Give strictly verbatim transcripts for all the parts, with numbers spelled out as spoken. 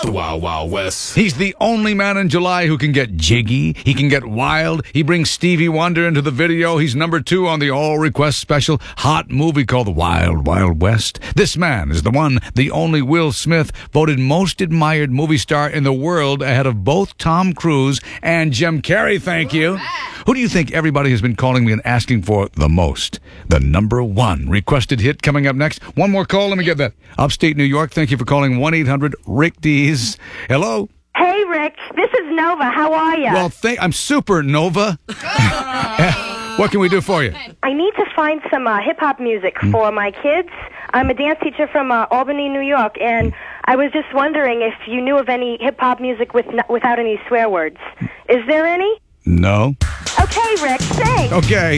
The Wild Wild West. He's the only man in July who can get jiggy. He can get wild. He brings Stevie Wonder into the video. He's number two on the all-request special hot movie called The Wild Wild West. This man is the one, the only Will Smith, voted most admired movie star in the world ahead of both Tom Cruise and Jim Carrey, thank you. Who do you think everybody has been calling me and asking for the most? The number one requested hit coming up next. One more call. Let me get that. Upstate New York, thank you for calling one eight hundred Rick Dees. Hello? Hey, Rick. This is Nova. How are you? Well, thank, I'm super, Nova. What can we do for you? I need to find some uh, hip-hop music Hmm. for my kids. I'm a dance teacher from uh, Albany, New York, and I was just wondering if you knew of any hip-hop music with n- without any swear words. Is there any? No. Okay, Rick. Thanks. Okay.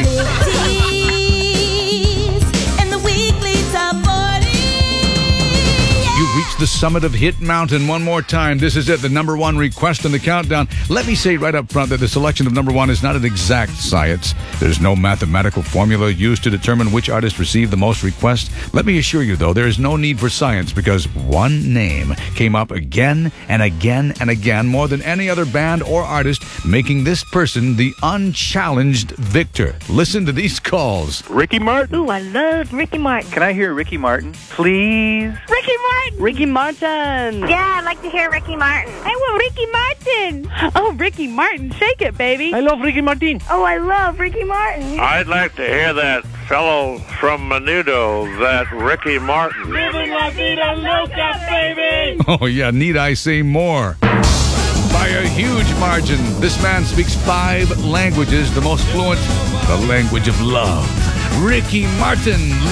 And the weekly top forty. You've reached the summit of Hit Mountain one more time. This is it, the number one request in the countdown. Let me say right up front that the selection of number one is not an exact science. There's no mathematical formula used to determine which artist received the most requests. Let me assure you, though, there is no need for science because one name came up again and again and again, more than any other band or artist, making this person the unchallenged victor. Listen to these calls. Ricky Martin. Ooh, I love Ricky Martin. Can I hear Ricky Martin, please? Ricky Martin! Ricky Martin. Yeah, I'd like to hear Ricky Martin. I want Ricky Martin. Oh, Ricky Martin, shake it, baby. I love Ricky Martin. Oh, I love Ricky Martin. I'd like to hear that fellow from Menudo, that Ricky Martin. Living la vida loca, baby. Oh, yeah, need I say more? By a huge margin, this man speaks five languages, the most fluent, the language of love. Ricky Martin.